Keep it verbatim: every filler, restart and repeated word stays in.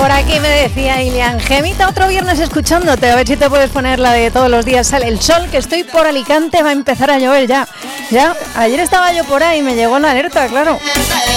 Por aquí me decía Ilian, Gemita, otro viernes escuchándote, a ver si te puedes poner la de todos los días sale el sol, que estoy por Alicante, va a empezar a llover ya. Ya, ayer estaba yo por ahí, me llegó la alerta, claro.